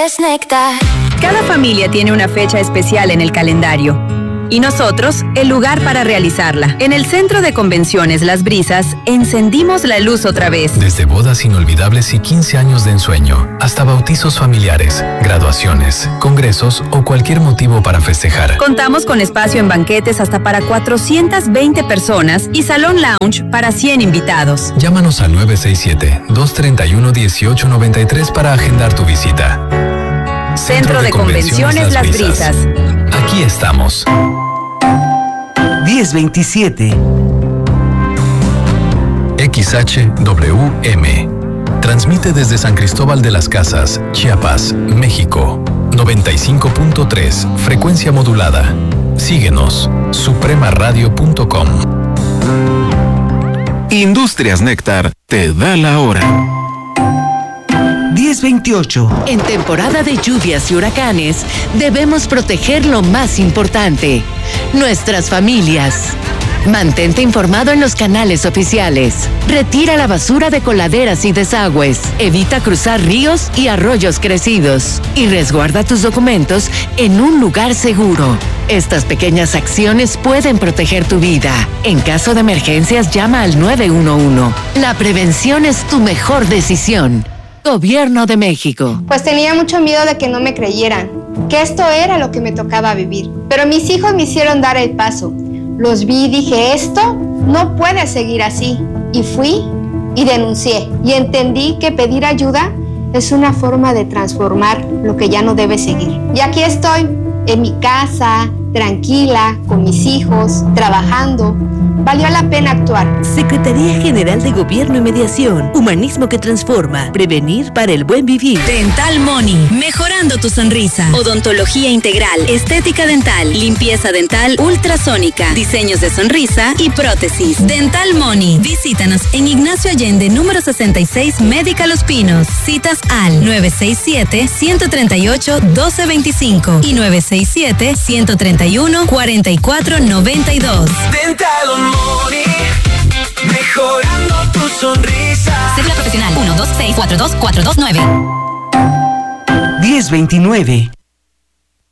es Néctar. Cada familia tiene una fecha especial en el calendario y nosotros el lugar para realizarla. En el Centro de Convenciones Las Brisas encendimos la luz otra vez. Desde bodas inolvidables y 15 años de ensueño, hasta bautizos familiares, graduaciones, congresos o cualquier motivo para festejar. Contamos con espacio en banquetes hasta para 420 personas y salón lounge para 100 invitados. Llámanos al 967-231-1893 para agendar tu visita. Centro de Convenciones Las Brisas. Aquí estamos. 1027 XHWM. Transmite desde San Cristóbal de las Casas, Chiapas, México. 95.3, frecuencia modulada. Síguenos, supremaradio.com. Industrias Néctar te da la hora. 1028. En temporada de lluvias y huracanes, debemos proteger lo más importante, nuestras familias. Mantente informado en los canales oficiales. Retira la basura de coladeras y desagües. Evita cruzar ríos y arroyos crecidos. Y resguarda tus documentos en un lugar seguro. Estas pequeñas acciones pueden proteger tu vida. En caso de emergencias, llama al 911. La prevención es tu mejor decisión. Gobierno de México. Pues tenía mucho miedo de que no me creyeran, que esto era lo que me tocaba vivir. Pero mis hijos me hicieron dar el paso. Los vi y dije, esto no puede seguir así. Y fui y denuncié. Y entendí que pedir ayuda es una forma de transformar lo que ya no debe seguir. Y aquí estoy, en mi casa, tranquila, con mis hijos, trabajando. Valió la pena actuar. Secretaría General de Gobierno y Mediación. Humanismo que transforma. Prevenir para el buen vivir. Dental Money. Mejorando tu sonrisa. Odontología integral. Estética dental. Limpieza dental ultrasónica. Diseños de sonrisa y prótesis. Dental Money. Visítanos en Ignacio Allende, número 66, Médica Los Pinos. Citas al 967-138-1225 y 967-131-4492. Dental Money, mejorando tu sonrisa. Cédula profesional 126424229. 1029.